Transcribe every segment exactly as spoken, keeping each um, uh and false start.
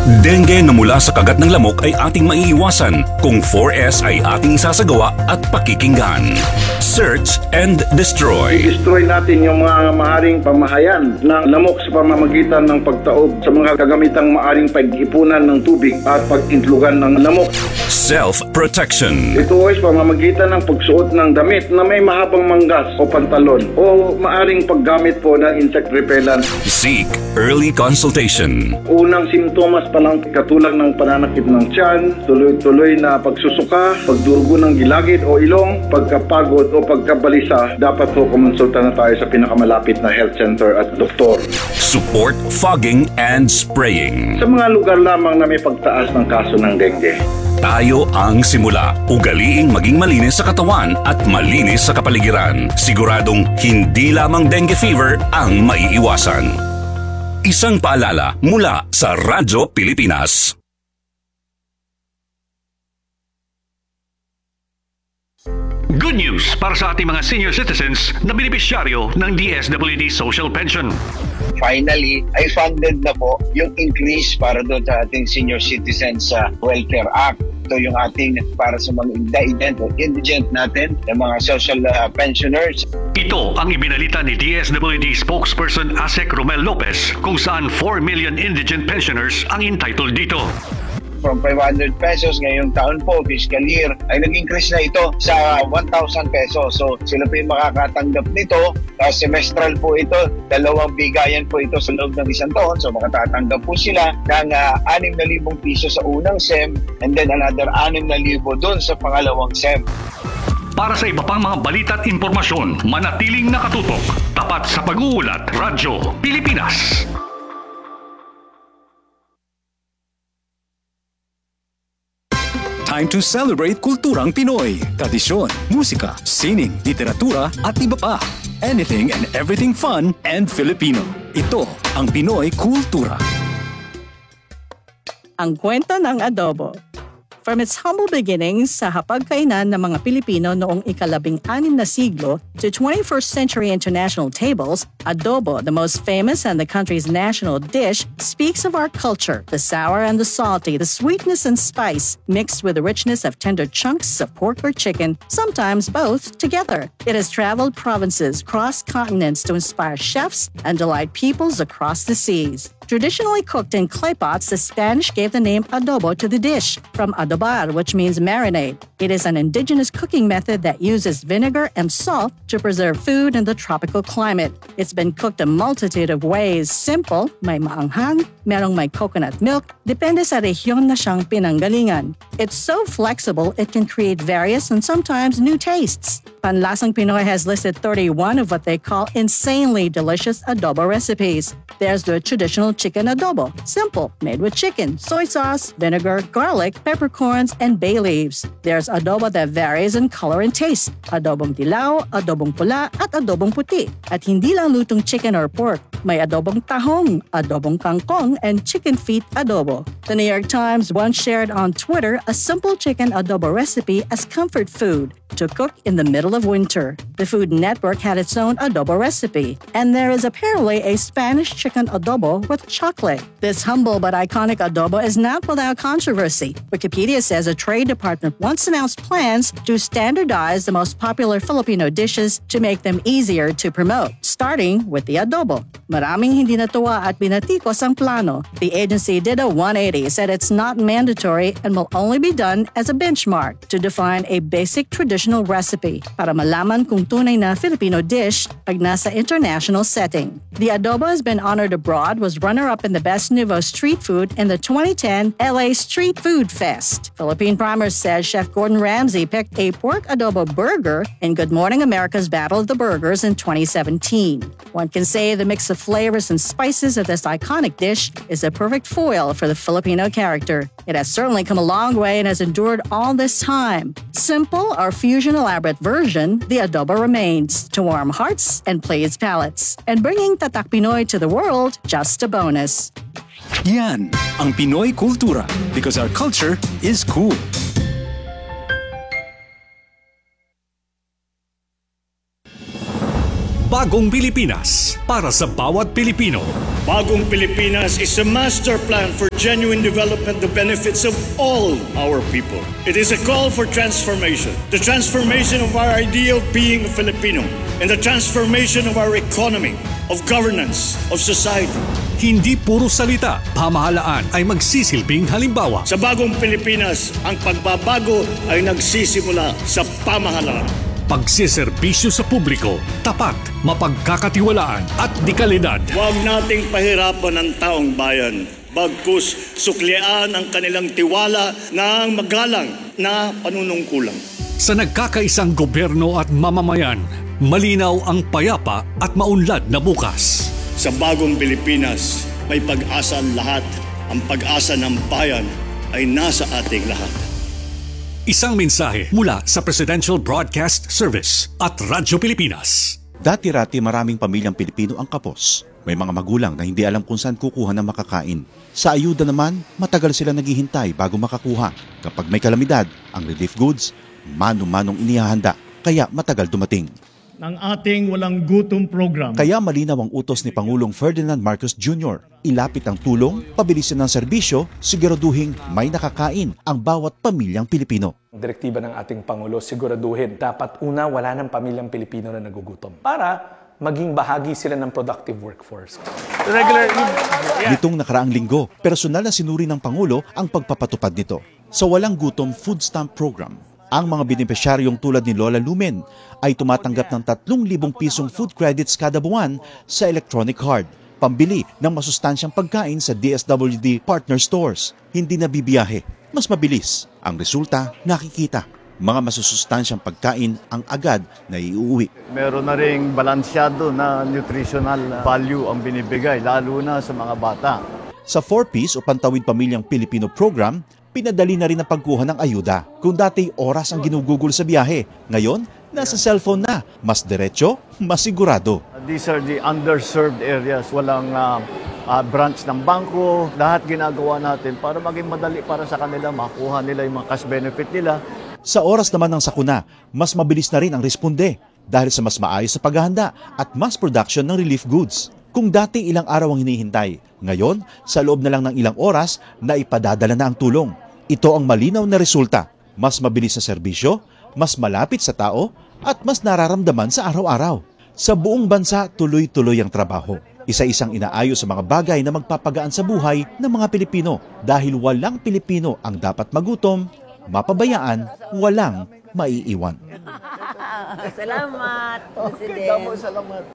Dengue na mula sa kagat ng lamok ay ating maiiwasan kung four S ay ating sasagawa at pakikinggan. Search and destroy. Destroy natin yung mga maaring pamahayan ng lamok sa pamamagitan ng pagtaob sa mga kagamitang maaring pag-ipunan ng tubig at pag-intlugan ng lamok. Self-protection. Ito ay sa pamamagitan ng pagsuot ng damit na may mahabang manggas o pantalon o maaring paggamit po ng insect repellent. Seek early consultation. Unang simptomas pa lang katulad ng pananakit ng tiyan, tuloy-tuloy na pagsusuka, pagdurugo ng gilagid o ilong, pagkapagod o pagkabalisa, dapat po kumonsulta na tayo sa pinakamalapit na health center at doktor. Support fogging and spraying. Sa mga lugar lamang na may pagtaas ng kaso ng dengue. Tayo ang simula. Ugaliing maging malinis sa katawan at malinis sa kapaligiran. Siguradong hindi lamang dengue fever ang maiiwasan. Isang paalala mula sa Radyo Pilipinas. Good news para sa ating mga senior citizens na benepisyaryo ng D S W D Social Pension. Finally, ay funded na po yung increase para doon sa ating Senior Citizens uh, Welfare Act. Ito yung ating para sa mga indigent o indigent natin, yung mga social uh, pensioners. Ito ang ibinalita ni D S W D spokesperson Asek Romel Lopez kung saan four million indigent pensioners ang entitled dito. From five hundred pesos ngayong taon po, fiscal year, ay nag-increase na ito sa one thousand pesos. So sila po yung makakatanggap nito. Uh, semestral po ito, dalawang bigayan po ito sa loob ng isang taon. So makatatanggap po sila ng uh, six thousand piso sa unang S E M and then another six thousand doon sa pangalawang S E M. Para sa iba pang mga balita at impormasyon, manatiling nakatutok. Tapat sa pag-uulat, Radyo Pilipinas. Time to celebrate kulturang Pinoy. Tradisyon, musika, sining, literatura at iba pa. Anything and everything fun and Filipino. Ito ang Pinoy Kultura. Ang kwento ng adobo. From its humble beginnings sa hapagkainan ng mga Pilipino noong ikalabing-anim na siglo to twenty-first century international tables, adobo, the most famous and the country's national dish, speaks of our culture, the sour and the salty, the sweetness and spice, mixed with the richness of tender chunks of pork or chicken, sometimes both together. It has traveled provinces, crossed continents to inspire chefs and delight peoples across the seas. Traditionally cooked in clay pots, the Spanish gave the name adobo to the dish, from adobar, which means marinade. It is an indigenous cooking method that uses vinegar and salt to preserve food in the tropical climate. It's been cooked a multitude of ways. Simple, may maanghang, merong may coconut milk, depende sa rehiyon na siyang pinanggalingan. It's so flexible, it can create various and sometimes new tastes. Panlasang Pinoy has listed thirty-one of what they call insanely delicious adobo recipes. There's the traditional chicken adobo, simple, made with chicken, soy sauce, vinegar, garlic, peppercorns, and bay leaves. There's adobo that varies in color and taste, adobong dilaw, adobong pula, at adobong puti. At hindi lang lutong chicken or pork, may adobong tahong, adobong kangkong, and chicken feet adobo. The New York Times once shared on Twitter a simple chicken adobo recipe as comfort food to cook in the middle of winter. The Food Network had its own adobo recipe, and there is apparently a Spanish chicken adobo with chocolate. This humble but iconic adobo is not without controversy. Wikipedia says a trade department once announced plans to standardize the most popular Filipino dishes to make them easier to promote, starting with the adobo. Maraming hindi natuwa at binatikos ang plano. The agency did a one eighty, said it's not mandatory and will only be done as a benchmark to define a basic traditional recipe para malaman kung tunay na Filipino dish pag nasa international setting. The adobo has been honored abroad, was runner-up in the Best Nouveau Street Food in the twenty ten L A Street Food Fest. Philippine Primer says Chef Gordon Ramsay picked a pork adobo burger in Good Morning America's Battle of the Burgers in twenty seventeen. One can say the mix of flavors and spices of this iconic dish is a perfect foil for the Filipino character. It has certainly come a long way and has endured all this time. Simple or fusion elaborate version, the adobo remains to warm hearts and please palates. And bringing Tatak Pinoy to the world, just a bonus. Yan ang Pinoy Kultura, because our culture is cool. Bagong Pilipinas para sa bawat Pilipino. Bagong Pilipinas is a master plan for genuine development, the benefits of all our people. It is a call for transformation. The transformation of our idea of being a Filipino and the transformation of our economy, of governance, of society. Hindi puro salita, pamahalaan ay magsisilbing halimbawa. Sa Bagong Pilipinas, ang pagbabago ay nagsisimula sa pamahalaan. Pagsiservisyo sa publiko, tapat, mapagkakatiwalaan at dekalidad. Huwag nating pahirapan ang taong bayan. Bagkus suklian ang kanilang tiwala ng magalang na panunungkulan. Sa nagkakaisang gobyerno at mamamayan, malinaw ang payapa at maunlad na bukas. Sa Bagong Pilipinas, may pag-asa ang lahat. Ang pag-asa ng bayan ay nasa ating lahat. Isang mensahe mula sa Presidential Broadcast Service at Radyo Pilipinas. Dati-rati maraming pamilyang Pilipino ang kapos. May mga magulang na hindi alam kung saan kukuha ng makakain. Sa ayuda naman, matagal sila naghihintay bago makakuha. Kapag may kalamidad, ang relief goods, mano-manong inihahanda, kaya matagal dumating. Ng ating walang gutom program. Kaya malinaw ang utos ni Pangulong Ferdinand Marcos Junior Ilapit ang tulong, pabilisin ng serbisyo, siguraduhin may nakakain ang bawat pamilyang Pilipino. Direktiba ng ating Pangulo, siguraduhin dapat una wala ng pamilyang Pilipino na nagugutom para maging bahagi sila ng productive workforce. Regular, yeah. Nitong nakaraang linggo, personal na sinuri ng Pangulo ang pagpapatupad nito. Sa Walang Gutom Food Stamp Program, ang mga benepisyaryong tulad ni Lola Lumen ay tumatanggap ng tatlong libong pisong food credits kada buwan sa electronic card, pambili ng masustansyang pagkain sa D S W D partner stores. Hindi na bibiyahe, mas mabilis. Ang resulta, nakikita. Mga masusustansyang pagkain ang agad na iuwi. Meron na ring balansyado na nutritional value ang binibigay, lalo na sa mga bata. Sa four Ps o Pantawid Pamilyang Pilipino program, pinadali na rin ang pagkuha ng ayuda. Kung dati oras ang ginugugol sa biyahe, ngayon nasa cellphone na. Mas diretso, mas sigurado. These are the underserved areas. Walang uh, uh, branch ng bangko. Lahat ginagawa natin para maging madali para sa kanila, makuha nila yung mga cash benefit nila. Sa oras naman ng sakuna, mas mabilis na rin ang responde dahil sa mas maayos sa paghahanda at mass production ng relief goods. Kung dati ilang araw ang hinihintay, ngayon sa loob na lang ng ilang oras na ipadadala na ang tulong. Ito ang malinaw na resulta. Mas mabilis na serbisyo, mas malapit sa tao, at mas nararamdaman sa araw-araw. Sa buong bansa, tuloy-tuloy ang trabaho. Isa-isang inaayos sa mga bagay na magpapagaan sa buhay ng mga Pilipino dahil walang Pilipino ang dapat magutom, mapabayaan, walang maiiwan. Salamat, President. Salamat.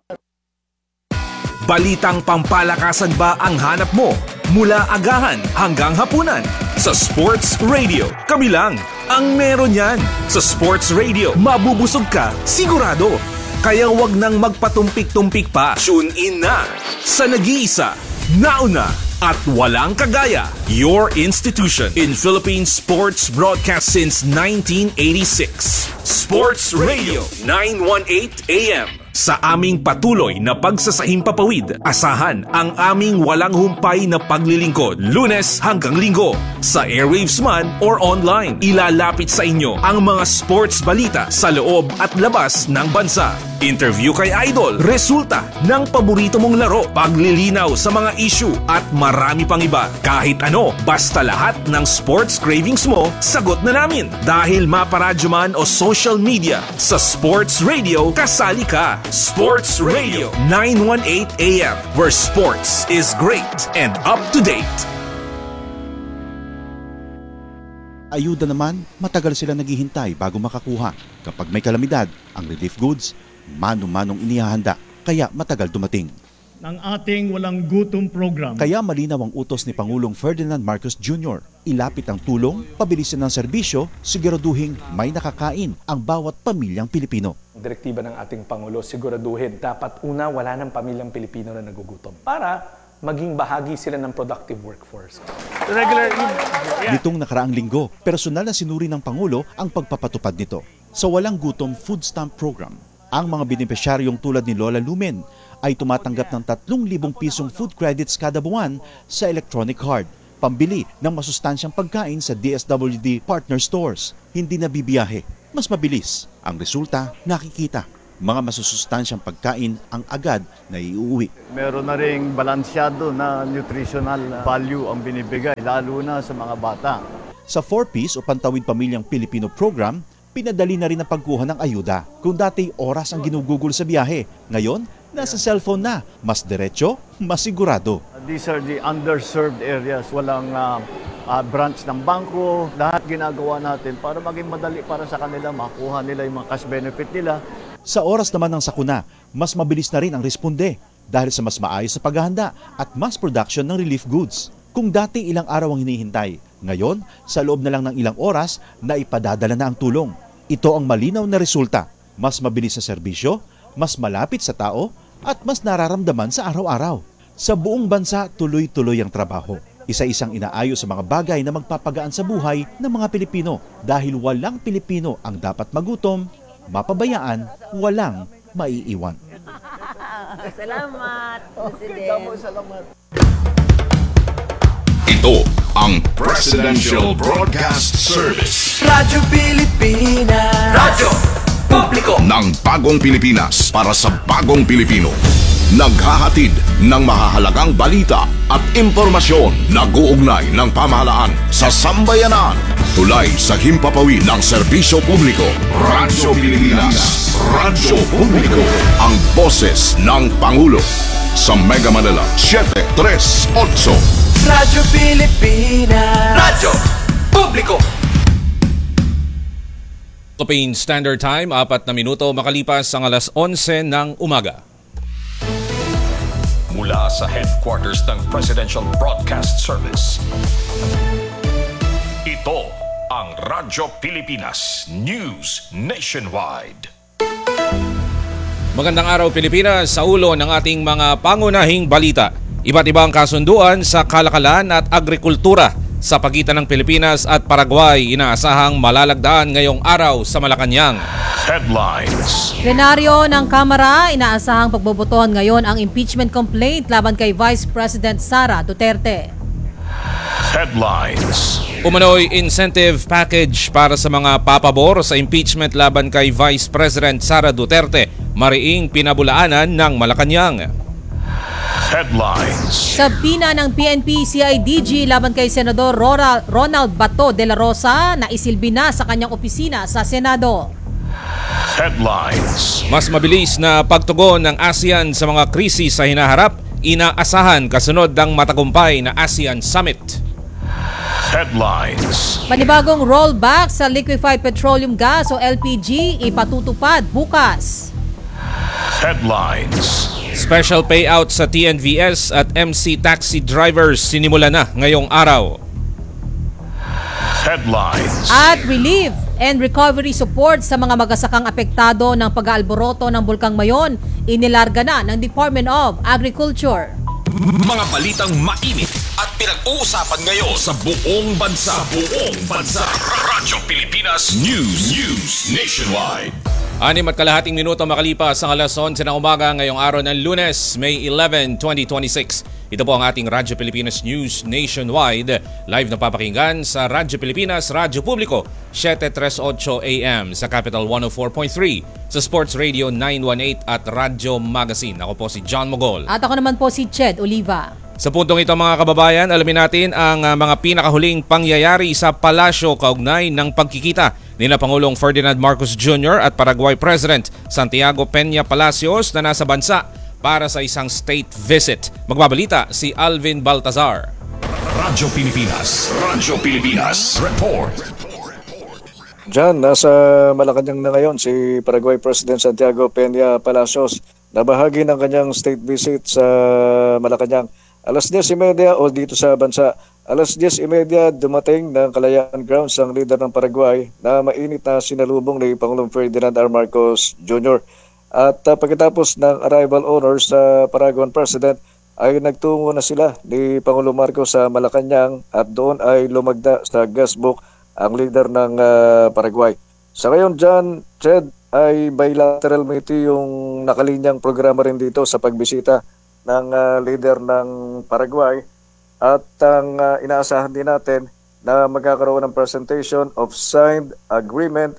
Balitang pampalakasan ba ang hanap mo? Mula agahan hanggang hapunan. Sa Sports Radio, kami lang ang meron yan. Sa Sports Radio, mabubusog ka, sigurado. Kaya wag nang magpatumpik-tumpik pa. Tune in na sa nag-iisa, nauna, at walang kagaya. Your institution in Philippine sports broadcast since nineteen eighty-six. Sports Radio, nine eighteen A M. Sa aming patuloy na pagsasahing papawid, asahan ang aming walang humpay na paglilingkod, Lunes hanggang Linggo. Sa airwaves man or online, ilalapit sa inyo ang mga sports balita sa loob at labas ng bansa. Interview kay Idol, resulta ng paborito mong laro, paglilinaw sa mga issue at marami pang iba. Kahit ano, basta lahat ng sports cravings mo, sagot na namin. Dahil maparadyo man o social media, sa Sports Radio, kasali ka. Sports Radio, nine eighteen A M, where sports is great and up to date. Ayuda naman, matagal sila naghihintay bago makakuha. Kapag may kalamidad, ang relief goods, mano-manong inihahanda, kaya matagal dumating. Ng ating walang gutom program. Kaya malinaw ang utos ni Pangulong Ferdinand Marcos Junior Ilapit ang tulong, pabilisin ng serbisyo, siguraduhin may nakakain ang bawat pamilyang Pilipino. Direktiba ng ating Pangulo, siguraduhin dapat una wala ng pamilyang Pilipino na nagugutom para maging bahagi sila ng productive workforce. Regular, yeah. Nitong nakaraang linggo, personal na sinuri ng Pangulo ang pagpapatupad nito. Sa Walang Gutom Food Stamp Program, ang mga benepisyaryong tulad ni Lola Lumen ay tumatanggap ng tatlong libong pisong food credits kada buwan sa electronic card, pambili ng masustansyang pagkain sa D S W D partner stores. Hindi na bibiyahe, mas mabilis. Ang resulta, nakikita. mga masusustansyang pagkain ang agad na iuwi. Meron na ring balansyado na nutritional value ang binibigay, lalo na sa mga bata. Sa four Ps o Pantawid Pamilyang Pilipino program, pinadali na rin ang pagkuha ng ayuda. Kung dati oras ang ginugugol sa biyahe, ngayon nasa cellphone na, mas diretso, mas sigurado. These are the underserved areas. Walang uh, uh, branch ng bangko. Lahat ginagawa natin para maging madali para sa kanila, makuha nila yung mga cash benefit nila. Sa oras naman ng sakuna, mas mabilis na rin ang responde dahil sa mas maayos sa paghahanda at mass production ng relief goods. Kung dati ilang araw ang hinihintay, ngayon sa loob na lang ng ilang oras na ipadadala na ang tulong. Ito ang malinaw na resulta. Mas mabilis sa serbisyo, mas malapit sa tao at mas nararamdaman sa araw-araw. Sa buong bansa, tuloy-tuloy ang trabaho. Isa-isang inaayos sa mga bagay na magpapagaan sa buhay ng mga Pilipino dahil walang Pilipino ang dapat magutom, mapabayaan, walang maiiwan. Salamat, President. Salamat. Ito ang Presidential Broadcast Service Radyo Pilipinas. Radyo Publiko ng Bagong Pilipinas para sa Bagong Pilipino. Naghahatid ng mahahalagang balita at impormasyon na guugnay ng pamahalaan sa sambayanan. Tulay sa himpapawid ng serbisyo publiko. Radyo Pilipinas. Radyo Publiko. Ang boses ng Pangulo. Sa Mega Manila, seven three eight. Radyo Pilipinas. Radyo Publiko. Philippine Standard Time, apat na minuto makalipas ang alas onse ng umaga. Mula sa headquarters ng Presidential Broadcast Service. Ito ang Radyo Pilipinas News Nationwide. Magandang araw Pilipinas, sa ulo ng ating mga pangunahing balita. Iba't ibang kasunduan sa kalakalan at agrikultura sa pagitan ng Pilipinas at Paraguay inaasahang malalagdaan ngayong araw sa Malacanang. Headlines. Plenaryo ng Kamara, inaasahang pagbobotohan ngayon ang impeachment complaint laban kay Vice President Sara Duterte. Headlines. Umano'y incentive package para sa mga papabor sa impeachment laban kay Vice President Sara Duterte, mariing pinabulaanan ng Malacanang. Headlines. Sabina ng P N P C I D G laban kay Senador Ronald Bato de la Rosa na isilbi na sa kanyang opisina sa Senado. Headlines. Mas mabilis na pagtugon ng ASEAN sa mga krisis sa hinaharap, inaasahan kasunod ng matagumpay na ASEAN Summit. Headlines. Panibagong rollback sa liquefied petroleum gas o L P G ipatutupad bukas. Headlines. Special payout sa T N V S at M C taxi drivers sinimula na ngayong araw. Headlines. At relief and recovery support sa mga magasakang apektado ng pag-aalboroto ng Bulkang Mayon, inilarga na ng Department of Agriculture. Mga balitang mainit at pinag-uusapan ngayon sa buong bansa. Buong bansa. Radyo Pilipinas News. News Nationwide. Anim at kalahating minuto makalipas ang alas onse ng umaga ngayong araw ng Lunes, May eleventh, twenty twenty-six. Ito po ang ating Radyo Pilipinas News Nationwide. Live na papakinggan sa Radyo Pilipinas, Radyo Publiko, seven three eight A M sa Capital one oh four point three, sa Sports Radio nine one eight at Radyo Magazine. Ako po si John Mogol. At ako naman po si Ched Oliva. Sa puntong ito mga kababayan, alamin natin ang uh, mga pinakahuling pangyayari sa palasyo kaugnay ng pagkikita nila Pangulong Ferdinand Marcos Junior at Paraguay President Santiago Peña Palacios na nasa bansa para sa isang state visit. Magbabalita si Alvin Baltazar. Radyo Pilipinas. Radyo Pilipinas. Report. Diyan, nasa Malacanang na ngayon si Paraguay President Santiago Peña Palacios na bahagi ng kanyang state visit sa Malacanang. Alas diyes trenta o dito sa bansa, alas diyes trenta dumating ng Kalayaan Grounds ang leader ng Paraguay na mainit na sinalubong ni Pangulong Ferdinand R. Marcos Junior At uh, pagkatapos ng arrival honors sa Paraguayan President ay nagtungo na sila ni Pangulong Marcos sa Malacanang at doon ay lumagda sa guestbook ang leader ng uh, Paraguay. Sa ngayon dyan, Ched, ay bilateral meeting yung nakalinyang programa rin dito sa pagbisita ng uh, leader ng Paraguay at ang uh, inaasahan din natin na magkakaroon ng presentation of signed agreement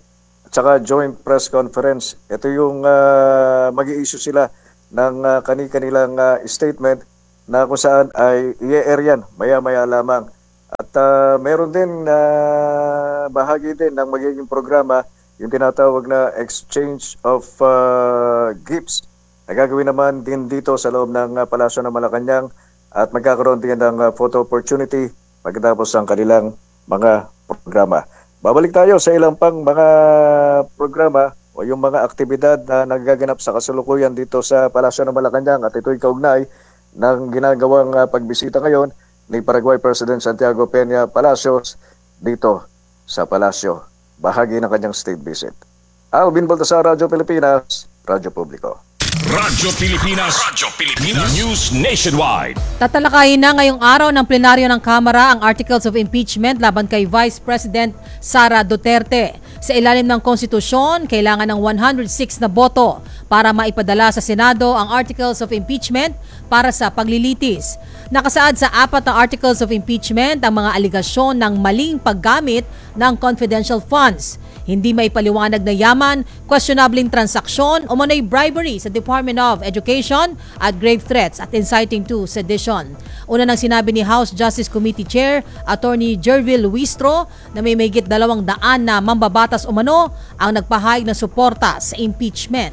at saka joint press conference. Ito yung uh, mag-i-issue sila ng uh, kani-kanilang uh, statement na kung saan ay i-air yan maya-maya lamang. At uh, meron din uh, bahagi din ng magiging programa yung tinatawag na exchange of uh, gifts na gagawin naman din dito sa loob ng uh, Palasyo ng Malacanang at magkakaroon din ng uh, photo opportunity pagkatapos ng kanilang mga programa. Babalik tayo sa ilang pang mga programa o yung mga aktibidad na nagaganap sa kasalukuyan dito sa Palasyo ng Malacanang at ito'y kaugnay ng ginagawang uh, pagbisita ngayon ni Paraguay President Santiago Peña Palacios dito sa Palasyo, bahagi ng kanyang state visit. Alvin Baltasar, Radyo Pilipinas, Radyo Publiko. Radyo Pilipinas, Radyo Pilipinas, News Nationwide. Tatalakayin na ngayong araw ng plenaryo ng Kamara ang Articles of Impeachment laban kay Vice President Sara Duterte. Sa ilalim ng konstitusyon, kailangan ng one hundred six na boto para maipadala sa Senado ang Articles of Impeachment para sa paglilitis. Nakasaad sa apat na Articles of Impeachment ang mga aligasyon ng maling paggamit ng confidential funds, hindi may paliwanag na yaman, questionabling transaksyon o manoy bribery sa Department of Education at grave threats at inciting to sedition. Una nang sinabi ni House Justice Committee Chair Attorney Jervil Luistro na may mahigit dalawang daan na mambabatas umano ang nagpahayag ng suporta sa impeachment.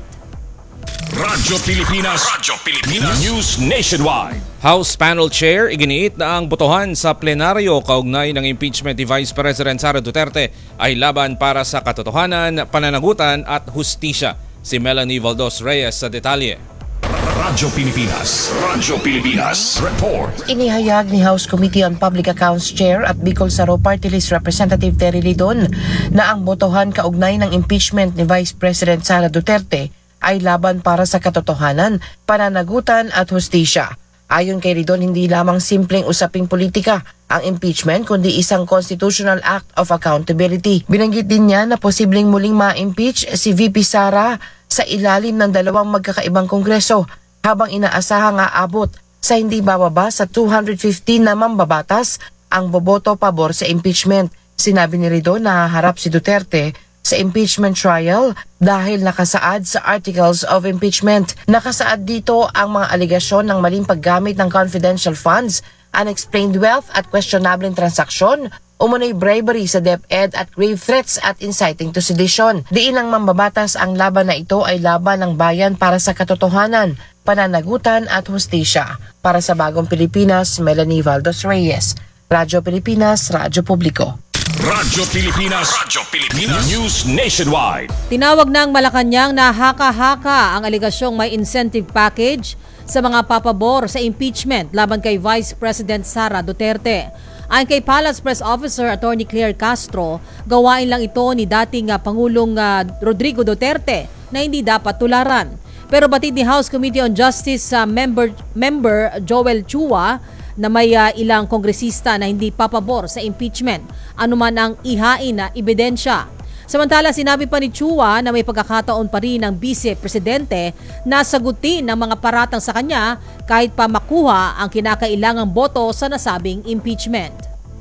Radyo Pilipinas, Radyo Pilipinas, News Nationwide. House Panel Chair iginiit na ang botohan sa plenaryo kaugnay ng impeachment ni Vice President Sara Duterte ay laban para sa katotohanan, pananagutan at hustisya. Si Melanie Valdos Reyes sa detalye. Radyo Pilipinas, Radyo Pilipinas, Report. Inihayag ni House Committee on Public Accounts Chair at Bicol Saro Party List Representative Terry Lidon na ang botohan kaugnay ng impeachment ni Vice President Sara Duterte ay laban para sa katotohanan, pananagutan at hustisya. Ayon kay Ridon, hindi lamang simpleng usaping politika ang impeachment kundi isang constitutional act of accountability. Binanggit din niya na posibleng muling ma-impeach si V P Sara sa ilalim ng dalawang magkakaibang kongreso habang inaasahang aabot sa hindi bababa sa two hundred fifteen na mambabatas ang boboto pabor sa impeachment. Sinabi ni Ridon na haharap si Duterte sa impeachment trial dahil nakasaad sa Articles of Impeachment. Nakasaad dito ang mga aligasyon ng maling paggamit ng confidential funds, unexplained wealth at questionable transaksyon, umunoy bribery sa DepEd at grave threats at inciting to sedition. Diin ang mambabatas ang laban na ito ay laban ng bayan para sa katotohanan, pananagutan at hustisya. Para sa Bagong Pilipinas, Melanie Valdos Reyes, Radyo Pilipinas, Radyo Publiko. Radyo Pilipinas, Radyo Pilipinas, News Nationwide. Tinawag ng Malacanang na haka-haka ang aligasyong may incentive package sa mga papabor sa impeachment laban kay Vice President Sara Duterte. Ayon kay Palace Press Officer Attorney Claire Castro, gawain lang ito ni dating uh, Pangulong uh, Rodrigo Duterte na hindi dapat tularan. Pero batid ni House Committee on Justice uh, member, member Joel Chua na may uh, ilang kongresista na hindi papabor sa impeachment, anuman ang ihain na ebidensya. Samantala, sinabi pa ni Chua na may pagkakataon pa rin ng Vice-Presidente na sagutin ng mga paratang sa kanya kahit pa makuha ang kinakailangang boto sa nasabing impeachment.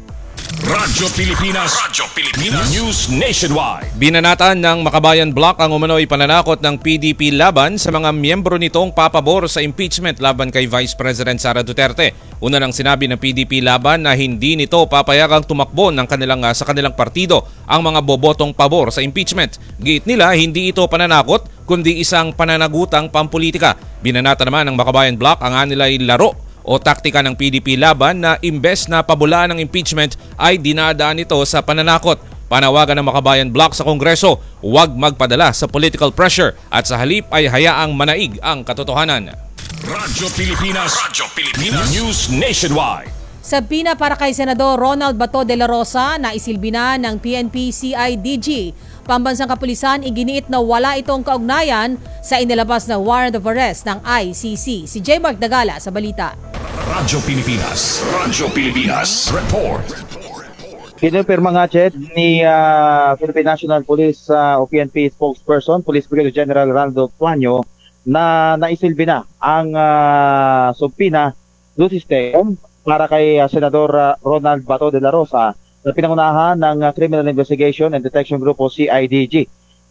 Radyo Pilipinas, Radyo Pilipinas, News Nationwide. Binanatan ng Makabayan Block ang umano'y pananakot ng P D P laban sa mga miyembro nitong papabor sa impeachment laban kay Vice President Sara Duterte. Una nang sinabi ng P D P laban na hindi nito papayagang tumakbo ng kanilang, sa kanilang partido ang mga bobotong pabor sa impeachment. Giit nila, hindi ito pananakot kundi isang pananagutang pampolitika. Binanata naman ng Makabayan Block ang anilay laro o taktika ng P D P laban na imbes na pabulaan ng impeachment ay dinadaan ito sa pananakot. Panawagan ng Makabayan Block sa Kongreso, huwag magpadala sa political pressure at sa halip ay hayaang manaig ang katotohanan. Radyo Pilipinas, Radyo Pilipinas, News Nationwide. Sabina para kay Senador Ronald Bato de la Rosa na isilbi na ng P N P C I D G. Pambansang Kapulisan iginiit na wala itong kaugnayan sa inilabas na warrant of arrest ng I C C. Si J. Mark Dagala sa balita. Radyo Pilipinas, Radyo Pilipinas, Report. Kinupirma nga, Chet, ni uh, Philippine National Police uh, o P N P spokesperson, Police Brigadier General Randolph Tuanyo, na naisilbi na ang uh, subpoena do system para kay uh, Senador uh, Ronald Bato de la Rosa na pinangunahan ng uh, Criminal Investigation and Detection Group o C I D G.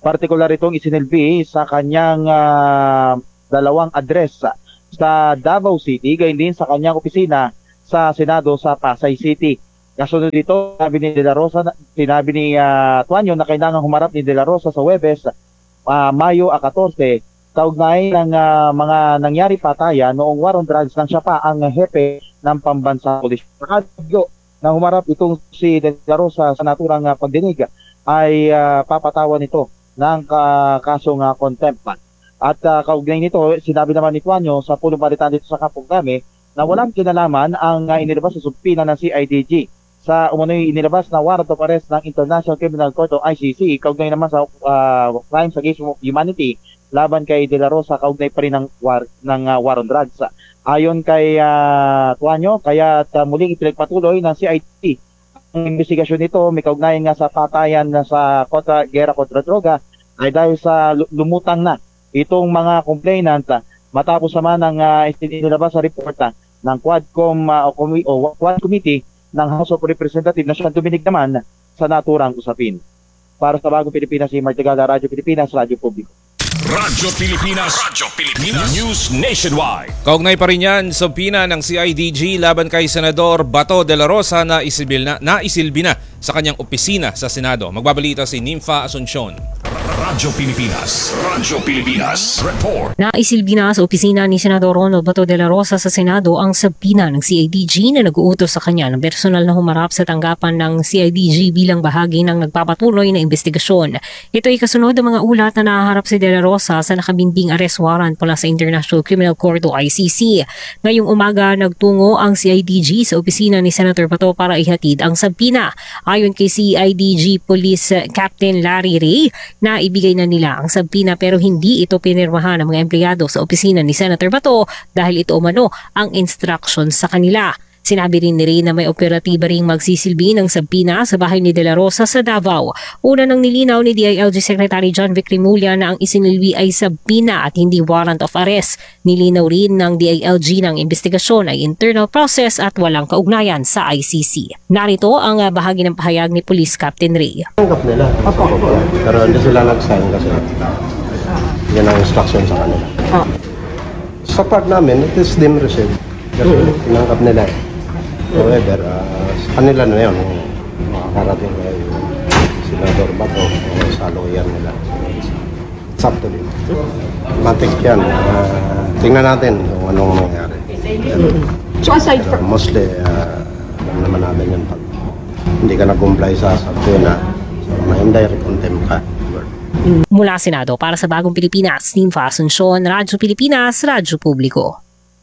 Partikular itong isinilbi sa kanyang uh, dalawang address sa Davao City, gayon din sa kanyang opisina sa Senado sa Pasay City. Kasunod dito, sinabi ni De La Rosa, sinabi ni uh, Tuanyo na kailangan humarap ni De La Rosa sa Huwebes, uh, Mayo fourteen, kaugnay ng uh, mga nangyari patayan noong war on drugs nang siya pa ang hepe ng pambansa pulis. Sakadyo na humarap itong si De La Rosa sa naturang uh, pagdinig ay uh, papatawan nito ng uh, kasong uh, contempt. At uh, kaugnay nito, sinabi naman ni Tuanyo sa pulong balitan dito sa Kapong Kami na walang kinalaman ang uh, inilabas sa subpina ng C I D G sa umano'y inilabas na warrant of arrest ng International Criminal Court o I C C, kaugnay naman sa uh, crimes against humanity laban kay De La Rosa, kaugnay pa rin ng war, ng uh, war on drugs. Ayon kay uh, Tuanyo, kaya uh, muling ipinagpatuloy ng C I D G ang investigasyon nito, may kaugnayan nga sa patayan na sa kontra, gera kontra droga, ay dahil sa lumutang na itong mga complainant matapos naman ng uh, inilabas sa report uh, ng Quadcom uh, o, o Quad Committee ng House of Representatives na siya duminig naman sa naturang usapin. Para sa Bagong Pilipinas, si Martigala, Radyo Pilipinas, Radyo Publiko. Radyo Pilipinas, Radyo Pilipinas, News Nationwide. Kaugnay pa rin yan sa pina ng C I D G laban kay Senador Bato de la Rosa na isilbi na, na, isilbi na sa kanyang opisina sa Senado. Magbabalita si Nympha Asuncion. Radyo Pilipinas, Radyo Pilipinas, Report. Naisilbi na sa opisina ni Senador Ronald Bato de la Rosa sa Senado ang sabina ng C I D G na nag-uutos sa kanya ng personal na humarap sa tanggapan ng C I D G bilang bahagi ng nagpapatuloy na investigasyon. Ito ay kasunod ng mga ulat na nahaharap si de la Rosa sa nakabinding arrest warrant mula sa International Criminal Court o I C C. Ngayong umaga, nagtungo ang C I D G sa opisina ni Senator Bato para ihatid ang sabina. Ayon kay C I D G Police Captain Larry Ray, na ibigay na nila ang sabina pero hindi ito pinirmahan ng mga empleyado sa opisina ni Senator Bato dahil ito umano ang instruction sa kanila. Sinabi rin ni Ray na may operatiba ring magsisilbi ng sabina sa bahay ni De La Rosa sa Davao. Una nang nilinaw ni D I L G Secretary John Vic Rimulya na ang isinilbi ay sabina at hindi warrant of arrest. Nilinaw rin ng D I L G ng investigasyon ay internal process at walang kaugnayan sa I C C. Narito ang bahagi ng pahayag ni Police Captain Ray. Tanggap nila. Pero hindi sila nag-sign kasi yan ang instruction sa kanila. Sa part namin, it is them received. Kasi tinanggap nila eh. However, uh, sa kanila na yun, makakarating kay Senador Bato o sa lawyer nila. It's up to them. Matik yan. Uh, tingnan natin kung anong nangyari. So aside from... Mostly, uh, alam naman natin yun pag hindi ka nag-comply sa sabina, so ma-indirect contempt ka. Mula Senado, para sa Bagong Pilipinas, Nympha Asuncion, Radyo Pilipinas, Radyo Publiko.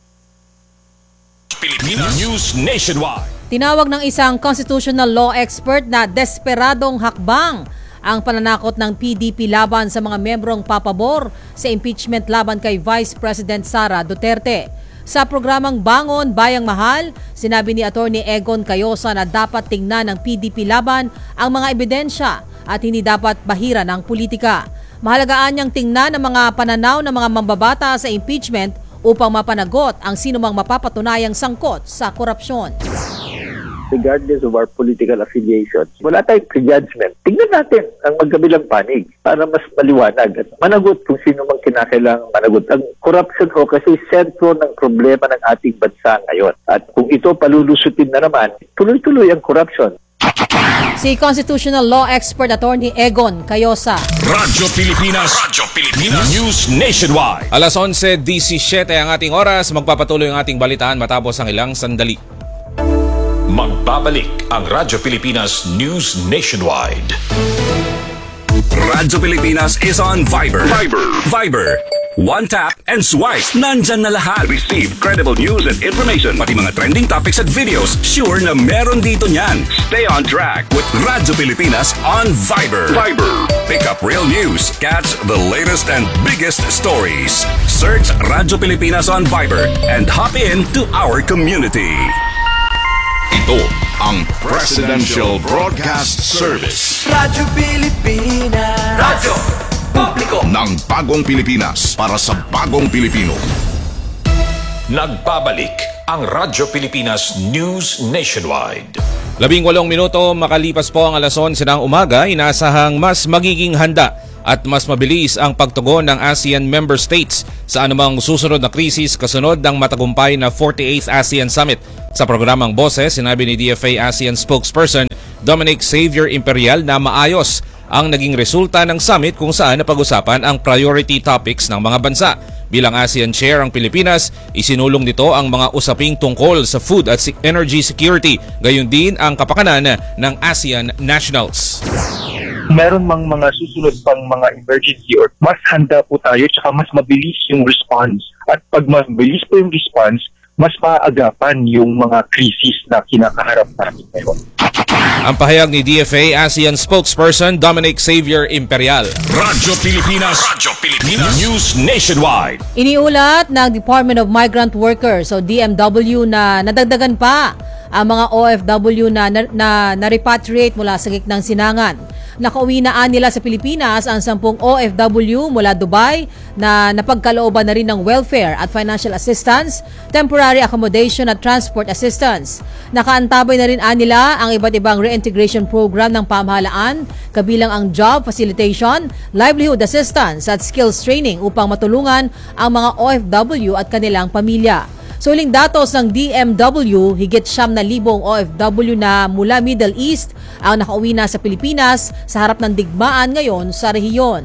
Pilipinas News Nationwide. Tinawag ng isang constitutional law expert na desperadong hakbang ang pananakot ng P D P laban sa mga membrong papabor sa impeachment laban kay Vice President Sara Duterte. Sa programang Bangon, Bayang Mahal, sinabi ni Attorney Egon Cayosa na dapat tingnan ng P D P laban ang mga ebidensya at hindi dapat bahira ng politika. Mahalagaan niyang tingnan ang mga pananaw ng mga mambabata sa impeachment upang mapanagot ang sinumang mapapatunayang sangkot sa korupsyon. Regardless of our political affiliations, wala tayong prejudgment. Tingnan natin ang magkabilang panig para mas maliwanag at managot kung sino mang kinakailangang managot. Ang corruption ho kasi sentro ng problema ng ating bansa ngayon. At kung ito palulusutin na naman, tuloy-tuloy ang corruption. Si Constitutional Law Expert Attorney Egon Cayosa. Radyo Pilipinas, Radyo Pilipinas, News Nationwide. Alas onse disisiete ang ating oras. Magpapatuloy ang ating balitaan matapos ang ilang sandali. Magbabalik ang Radyo Pilipinas News Nationwide. Radyo Pilipinas is on Viber. Viber. Viber. One tap and swipe. Nandyan na lahat. Receive credible news and information. Pati mga trending topics at videos. Sure na meron dito niyan. Stay on track with Radyo Pilipinas on Viber. Viber. Pick up real news. Catch the latest and biggest stories. Search Radyo Pilipinas on Viber and hop in to our community. Ito ang Presidential Broadcast Service. Radyo Pilipinas. Radyo Publiko ng Bagong Pilipinas para sa Bagong Pilipino. Nagbabalik ang Radyo Pilipinas News Nationwide. Labing walong minuto makalipas po ang alas onse ng umaga, inasahang mas magiging handa at mas mabilis ang pagtugon ng ASEAN member states sa anumang susunod na krisis kasunod ng matagumpay na forty-eighth ASEAN Summit. Sa programang Boses, sinabi ni D F A ASEAN spokesperson Dominic Xavier Imperial na maayos ang naging resulta ng summit kung saan napag-usapan ang priority topics ng mga bansa. Bilang ASEAN Chair ang Pilipinas, isinulong nito ang mga usaping tungkol sa food at energy security, gayon din ang kapakanan ng ASEAN nationals. Meron mang mga susunod pang mga emergency or mas handa po tayo tsaka mas mabilis yung response. At pag mas mabilis po yung response, mas maagapan yung mga crisis na kinakaharap natin ngayon. Ang pahayag ni D F A ASEAN spokesperson Dominic Xavier Imperial. Radyo Pilipinas, Radyo Pilipinas, News Nationwide. Iniulat ng Department of Migrant Workers o D M W na nadagdagan pa ang mga O F W na, na, na, na repatriate mula sa gitnang Sinangan. Nakauwi na nila sa Pilipinas ang sampung O F W mula Dubai na napagkalooban na rin ng welfare at financial assistance, temporary accommodation at transport assistance. Nakaantabay na rin nila ang iba't ibang reintegration program ng pamahalaan, kabilang ang job facilitation, livelihood assistance at skills training upang matulungan ang mga O F W at kanilang pamilya. Sa uling datos ng D M W, higit siyam na libong O F W na mula Middle East ang nakauwi na sa Pilipinas sa harap ng digmaan ngayon sa rehiyon.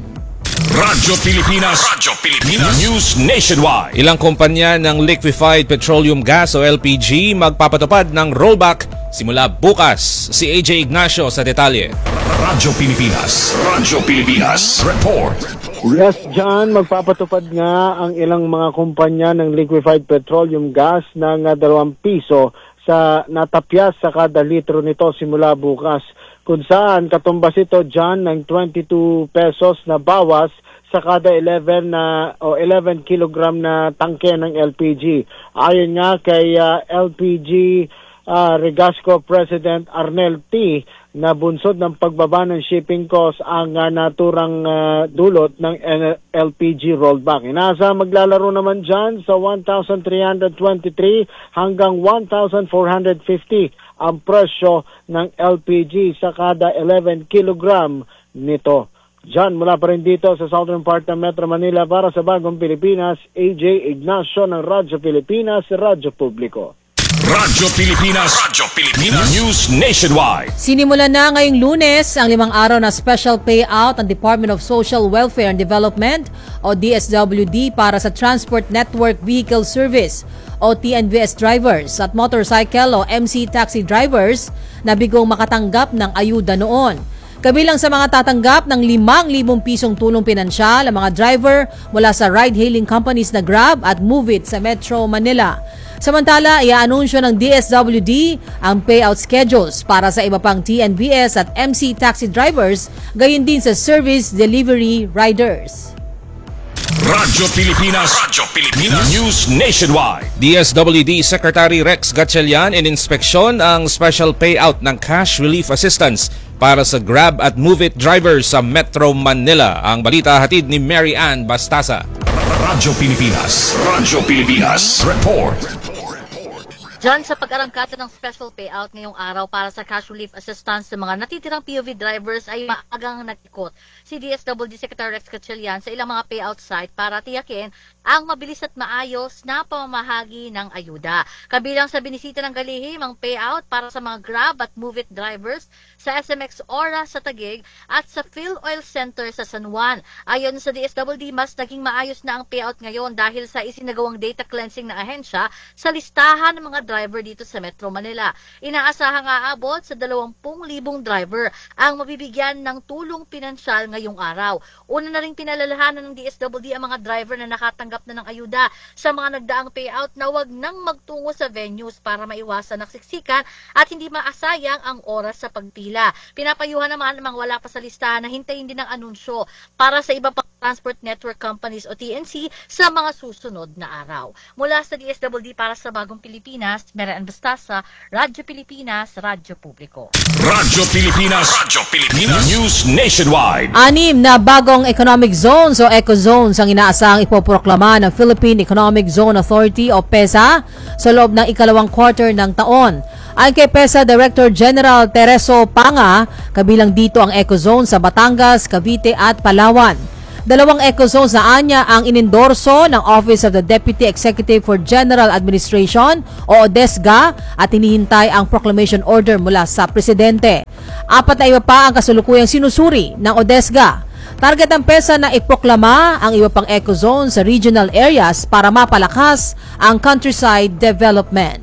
Radyo Pilipinas, Radyo Pilipinas, News Nationwide. Ilang kumpanya ng liquefied petroleum gas o L P G magpapatupad ng rollback simula bukas. Si A J Ignacio sa detalye. Radyo Pilipinas, Radyo Pilipinas, report. Yes, John, magpapatupad nga ang ilang mga kumpanya ng liquefied petroleum gas ng uh, dalawang piso sa natapyas sa kada litro nito simula bukas. Kung saan katumbas ito, John, ng twenty-two pesos na bawas sa kada eleven na o eleven kilogram na tangke ng L P G. Ayon nga kay uh, L P G uh, Regasco President Arnel T, na bunsod ng pagbaba ng shipping cost ang uh, naturang uh, dulot ng L P G rollback. Inasa maglalaro naman dyan sa one thousand three hundred twenty-three hanggang one thousand four hundred fifty ang presyo ng L P G sa kada eleven kilogram nito. Dyan, mula pa rin dito sa southern part ng Metro Manila para sa Bagong Pilipinas, A J Ignacio ng Radyo Pilipinas, Radyo Publiko. Radyo Pilipinas, Radyo Pilipinas, News Nationwide. Sinimula na ngayong Lunes ang limang araw na special payout ng Department of Social Welfare and Development o D S W D para sa Transport Network Vehicle Service o T N V S drivers at motorcycle o M C taxi drivers na bigong makatanggap ng ayuda noon. Kabilang sa mga tatanggap ng limang libong pisong tulong pinansyal ang mga driver mula sa ride-hailing companies na Grab at Move It sa Metro Manila. Samantala, i-anunsyo ng D S W D ang payout schedules para sa iba pang T N V S at M C taxi drivers, gayon din sa service delivery riders. Radyo Pilipinas, Radyo Pilipinas, News Nationwide. D S W D Secretary Rex Gatchalian ininspeksyon ang special payout ng cash relief assistance para sa Grab at Move It drivers sa Metro Manila. Ang balita hatid ni Mary Ann Bastasa. Radyo Pilipinas, Radyo Pilipinas, report. Diyan sa pag-arangkada ng special payout ngayong araw para sa cash relief assistance sa mga natitirang P O V drivers ay maagang nag-ikot si D S W D Secretary Rex Gatchalian sa ilang mga payout site para tiyakin ang mabilis at maayos na pamamahagi ng ayuda. Kabilang sa binisita ng kalihim ang payout para sa mga Grab at Move It drivers sa S M X Ora sa Taguig at sa Phil Oil Center sa San Juan. Ayon sa D S W D, mas naging maayos na ang payout ngayon dahil sa isinagawang data cleansing ng ahensya sa listahan ng mga driver dito sa Metro Manila. Inaasahang aabot sa dalawampu libong driver ang mabibigyan ng tulong pinansyal ngayong araw. Una na ring pinalalahanan ng D S W D ang mga driver na nakatanggap na ng ayuda sa mga nagdaang payout na wag nang magtungo sa venues para maiwasan ang siksikan at hindi maasayang ang oras sa pagpila. Pinapayuhan naman ang mga wala pa sa listahan na hintayin din ang anunsyo para sa iba pang transport network companies o T N C sa mga susunod na araw. Mula sa D S W D para sa Bagong Pilipinas, Mary Ann Bastasa, Radyo Pilipinas, Radyo Publiko. Radyo Pilipinas, Radyo Pilipinas, News Nationwide. Anim na bagong economic zones o eco zones ang inaasahang ipoproklama ng Philippine Economic Zone Authority o PEZA sa loob ng ikalawang quarter ng taon. Ayon kay PESA Director General Tereso Panga, kabilang dito ang Ecozone sa Batangas, Cavite at Palawan. Dalawang eco-zones na anya ang inendorso ng Office of the Deputy Executive for General Administration o ODESGA at hinihintay ang proclamation order mula sa Presidente. Apat na iba pa ang kasulukuyang sinusuri ng ODESGA. Target ng PESA na iproklama ang iba pang eco-zone sa regional areas para mapalakas ang countryside development.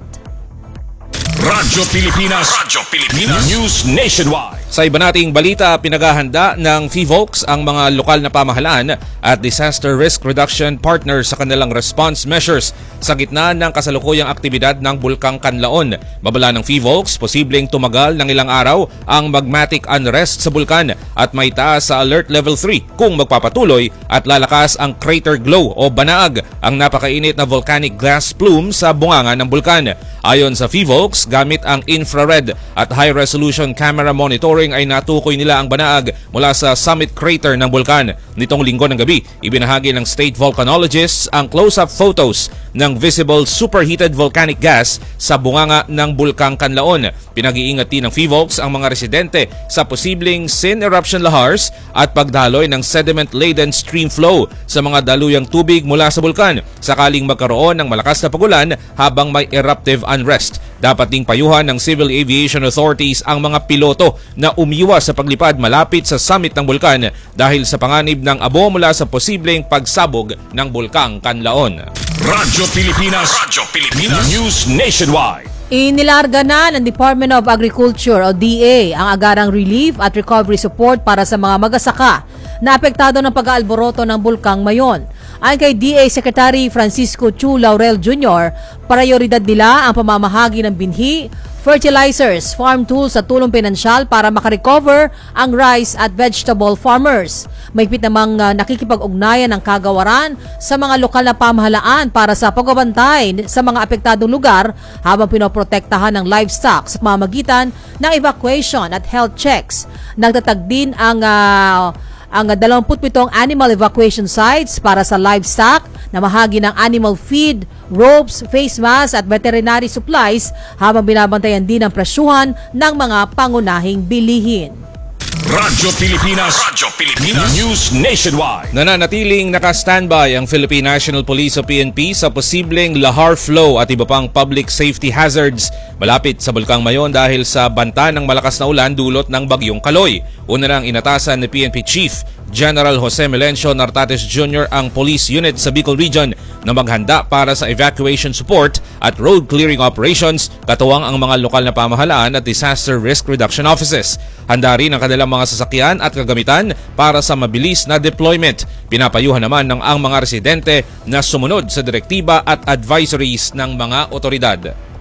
Radyo Pilipinas, Radyo Pilipinas News Nationwide. Sa iba nating balita, pinaghahanda ng FIVOLCS ang mga lokal na pamahalaan at disaster risk reduction partners sa kanilang response measures sa gitna ng kasalukuyang aktibidad ng Bulkang Kanlaon. Babala ng FIVOLCS, posibleng tumagal ng ilang araw ang magmatic unrest sa bulkan at may taas sa alert level three kung magpapatuloy at lalakas ang crater glow o banaag, ang napakainit na volcanic gas plume sa bunganga ng bulkan. Ayon sa FIVOLCS, gamit ang infrared at high-resolution camera monitoring ay natukoy nila ang banaag mula sa summit crater ng bulkan. Nitong linggo ng gabi, ibinahagi ng state volcanologists ang close-up photos ng visible superheated volcanic gas sa bunganga ng Bulkang Kanlaon. Pinag-iingat din ng FIVOLCS ang mga residente sa posibleng sin eruption lahars at pagdaloy ng sediment-laden stream flow sa mga daluyang tubig mula sa bulkan sakaling magkaroon ng malakas na pagulan habang may eruptive unrest. Dapat ding payuhan ng Civil Aviation Authorities ang mga piloto na umiwas sa paglipad malapit sa summit ng bulkan dahil sa panganib ng abo mula sa posibleng pagsabog ng Bulkang Kanlaon. Radyo Pilipinas, Radyo Pilipinas News Nationwide. Inilarga na ng Department of Agriculture o D A ang agarang relief at recovery support para sa mga magasaka na apektado ng pag-aalboroto ng Bulkang Mayon. Ayon kay D A Secretary Francisco Chu Laurel Junior, prioridad nila ang pamamahagi ng binhi, fertilizers, farm tools at tulong pinansyal para makarecover ang rice at vegetable farmers. Mahigpit namang uh, nakikipag-ugnayan ng kagawaran sa mga lokal na pamahalaan para sa pagbabantay sa mga apektadong lugar habang pinoprotektahan ng livestock sa pamamagitan ng evacuation at health checks. Nagtatag din ang uh, ang dalawampu't-pitong animal evacuation sites para sa livestock na mahagi ng animal feed, ropes, face masks at veterinary supplies habang binabantayan din ang presyuhan ng mga pangunahing bilihin. Radyo Pilipinas, Radyo Pilipinas News Nationwide. Nananatiling naka-standby ang Philippine National Police o P N P sa posibleng lahar flow at iba pang public safety hazards malapit sa Bulkang Mayon dahil sa banta ng malakas na ulan dulot ng bagyong Kaloy. Una nang inatasan ni P N P Chief General Jose Melencio Nartates Junior ang police unit sa Bicol Region na maghanda para sa evacuation support at road clearing operations, katuwang ang mga lokal na pamahalaan at disaster risk reduction offices. Handa rin ang kanilang mga sasakyan at kagamitan para sa mabilis na deployment. Pinapayuhan naman ng ang mga residente na sumunod sa direktiba at advisories ng mga otoridad.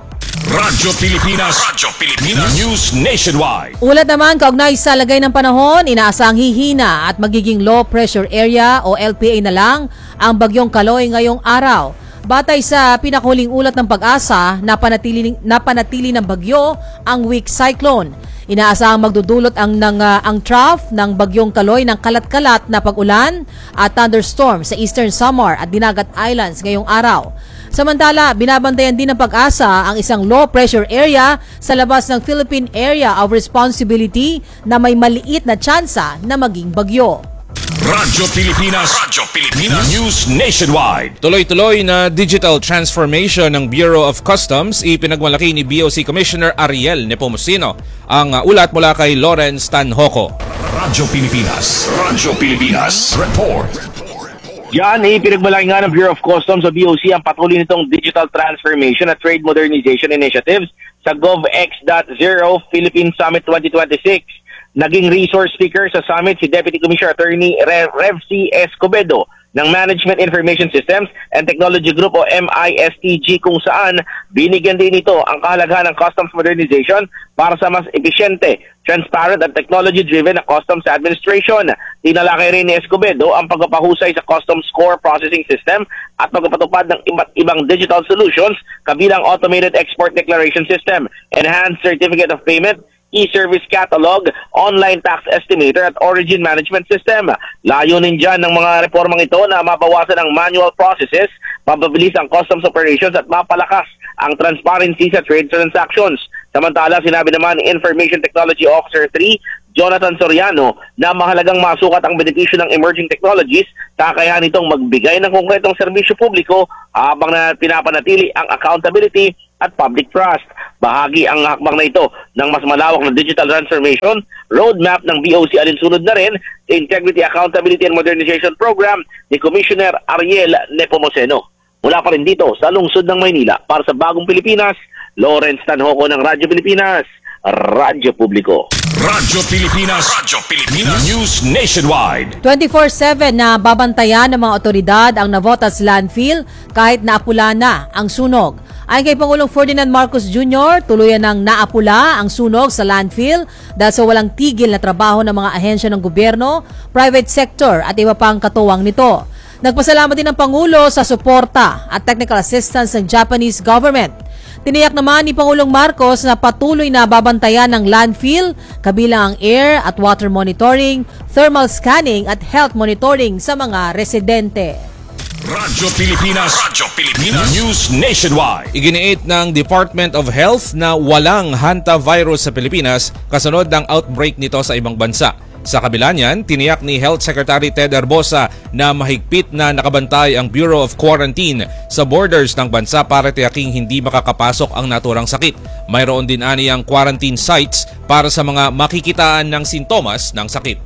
Radyo Pilipinas, Radyo Pilipinas News Nationwide. Ulat naman kaugnay sa lagay ng panahon, inaasang hihina at magiging low pressure area o L P A na lang ang bagyong Kaloy ngayong araw. Batay sa pinakuling ulat ng Pag-asa, napanatili, napanatili ng bagyo ang weak cyclone. Inaasahang magdudulot ang, ng, uh, ang trough ng bagyong Kaloy ng kalat-kalat na pag-ulan at thunderstorm sa Eastern Samar at Dinagat Islands ngayong araw. Samantala, binabantayan din ng Pag-asa ang isang low-pressure area sa labas ng Philippine Area of Responsibility na may maliit na tsansa na maging bagyo. Radyo Pilipinas, Radyo Pilipinas News Nationwide. Tuloy-tuloy na digital transformation ng Bureau of Customs, ipinagmalaki ni B O C Commissioner Ariel Nepomuceno. Ang uh, ulat mula kay Lawrence Tanhoco. Radyo Pilipinas, Radyo Pilipinas Report. Yan, ipinagmalaki nga ng Bureau of Customs sa B O C ang patuloy nitong digital transformation at trade modernization initiatives sa GovX zero Philippine Summit twenty twenty-six. Naging resource speaker sa summit si Deputy Commissioner Attorney Rev C. Escobedo ng Management Information Systems and Technology Group o M I S T G, kung saan binigyan din ito ang kahalagahan ng customs modernization para sa mas episyente, transparent at technology-driven na customs administration. Tinalakay rin ni Escobedo ang pagpapahusay sa customs core processing system at pagpapatupad ng iba't ibang digital solutions kabilang automated export declaration system, enhanced certificate of payment, e-service catalog, online tax estimator at origin management system. Layunin dyan ng mga reformang ito na mabawasan ang manual processes, mapabilis ang customs operations at mapalakas ang transparency sa trade transactions. Samantala, sinabi naman ni Information Technology Officer three, Jonathan Soriano, na mahalagang masukat ang benepisyo ng emerging technologies, kakayahan nitong magbigay ng konkretong serbisyo publiko habang na pinapanatili ang accountability at public trust. Bahagi ang hakbang na ito ng mas malawak na digital transformation roadmap ng B O C, alinsunod na rin sa Integrity, Accountability and Modernization Program ni Commissioner Ariel Nepomuceno. Mula pa rin dito sa lungsod ng Maynila, para sa Bagong Pilipinas, Lawrence Tanhoco ng Radyo Pilipinas, Radyo Publiko. Radyo Pilipinas, Radyo Pilipinas News Nationwide. twenty-four seven na babantayan ng mga otoridad ang Navotas landfill kahit naapula na ang sunog. Ayon kay Pangulong Ferdinand Marcos Junior, tuluyan ng naapula ang sunog sa landfill dahil sa walang tigil na trabaho ng mga ahensya ng gobyerno, private sector at iba pang katuwang nito. Nagpasalamat din ang Pangulo sa suporta at technical assistance ng Japanese government. Tiniyak naman ni Pangulong Marcos na patuloy na babantayan ng landfill kabilang ang air at water monitoring, thermal scanning at health monitoring sa mga residente. Radyo Pilipinas, Radyo Pilipinas News Nationwide. Iginiit ng Department of Health na walang hantavirus sa Pilipinas kasunod ng outbreak nito sa ibang bansa. Sa kabila niyan, tiniyak ni Health Secretary Ted Herbosa na mahigpit na nakabantay ang Bureau of Quarantine sa borders ng bansa para tiyaking hindi makakapasok ang naturang sakit. Mayroon din ani ang quarantine sites para sa mga makikitaan ng sintomas ng sakit.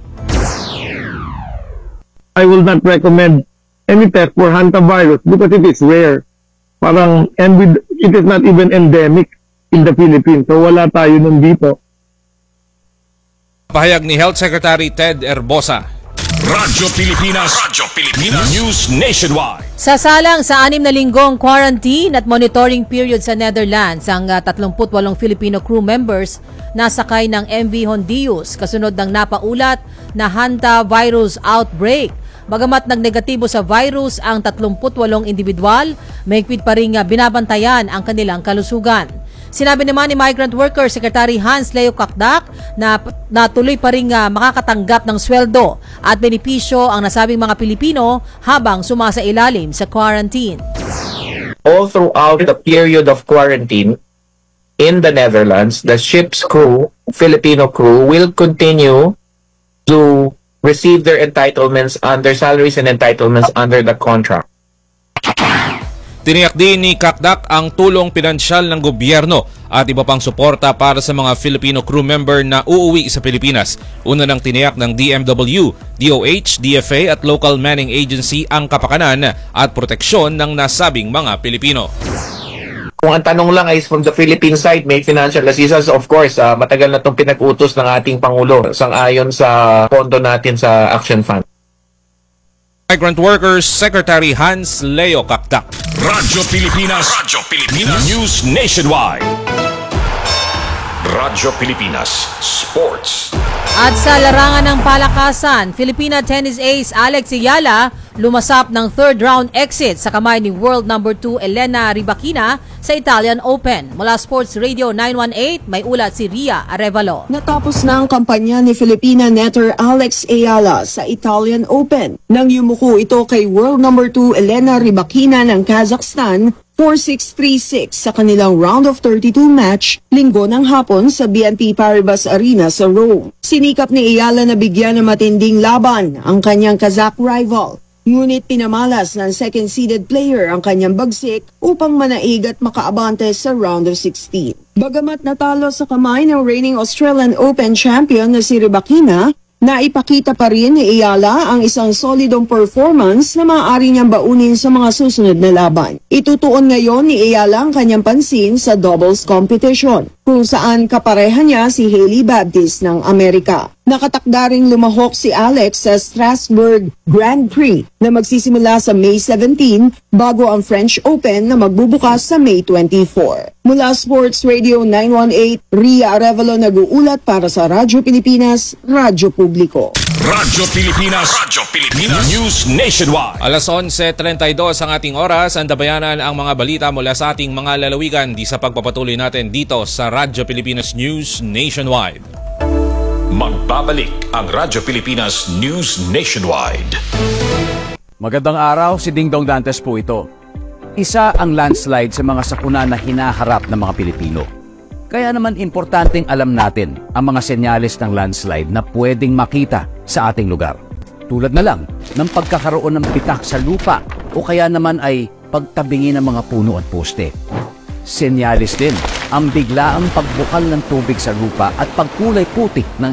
I will not recommend any test for hantavirus because it is rare. Parang, and with, it is not even endemic in the Philippines. So wala tayo nun dito. Pahayag ni Health Secretary Ted Herbosa. Radyo Pilipinas, Radyo Pilipinas News Nationwide. Sasalang sa anim na linggong quarantine at monitoring period sa Netherlands ang uh, thirty-eight Filipino crew members na sakay ng M V Hondius kasunod ng napaulat na hantavirus outbreak. Bagamat nagnegatibo sa virus ang thirty-eight individual, mahigpit pa rin uh, binabantayan ang kanilang kalusugan. Sinabi naman ni Migrant Worker Secretary Hans Leo Kakdak na natuloy pa rin uh, makakatanggap ng sweldo at benepisyo ang nasabing mga Pilipino habang sumasailalim sa quarantine. All throughout the period of quarantine in the Netherlands, the ship's crew, Filipino crew, will continue to receive their entitlements under salaries and entitlements under the contract. Tiniyak din ni Kakdak ang tulong pinansyal ng gobyerno at iba pang suporta para sa mga Filipino crew member na uuwi sa Pilipinas. Una nang tiniyak ng D M W, D O H, D F A at local manning agency ang kapakanan at proteksyon ng nasabing mga Pilipino. Kung ang tanong lang ay from the Philippine side, may financial assistance, of course, uh, matagal na itong pinag-utos ng ating Pangulo sang-ayon sa pondo natin sa Action Fund. Migrant Workers Secretary Hans Leo Kakdak. Radyo Pilipinas, Radyo Pilipinas News Nationwide. Radyo Pilipinas Sports. At sa larangan ng palakasan, Filipina tennis ace Alex Ayala lumasap ng third round exit sa kamay ni world number two Elena Rybakina sa Italian Open. Mula Sports Radio nine one eight, may ulat si Ria Arevalo. Natapos na ang kampanya ni Filipina netter Alex Ayala sa Italian Open nang yumuko ito kay world number two Elena Rybakina ng Kazakhstan four six three six sa kanilang round of thirty-two match linggo ng hapon sa B N P Paribas Arena sa Rome. Sinikap ni Ayala na bigyan ng matinding laban ang kanyang Kazakh rival. Ngunit pinamalas ng second-seeded player ang kanyang bagsik upang manaig at makaabante sa round of sixteen. Bagamat natalo sa kamay ng reigning Australian Open champion na si Rybakina, naipakita pa rin ni Ayala ang isang solidong performance na maaari niyang baunin sa mga susunod na laban. Itutuon ngayon ni Ayala ang kanyang pansin sa doubles competition, kung saan kapareha niya si Hailey Baptiste ng Amerika. Nakatakda ring lumahok si Alex sa Strasbourg Grand Prix na magsisimula sa May seventeen bago ang French Open na magbubukas sa May twenty-four. Mula Sports Radio nine one eight, Ria Arevalo nag-uulat para sa Radyo Pilipinas, Radyo Publiko. Radyo Pilipinas, Radyo Pilipinas News Nationwide. Alas onse trenta y dos ang ating oras. Andabayanan ang mga balita mula sa ating mga lalawigan di sa pagpapatuloy natin dito sa Radyo Pilipinas News Nationwide. Magbabalik ang Radyo Pilipinas News Nationwide. Magandang araw, si Ding Dong Dantes po ito. Isa ang landslide sa mga sakuna na hinaharap ng mga Pilipino. Kaya naman importanteng alam natin ang mga senyales ng landslide na pwedeng makita sa ating lugar. Tulad na lang ng pagkakaroon ng pitak sa lupa o kaya naman ay pagtabingi ng mga puno at poste. Senyales din ang biglaang pagbukal ng tubig sa lupa at pagkulay puti ng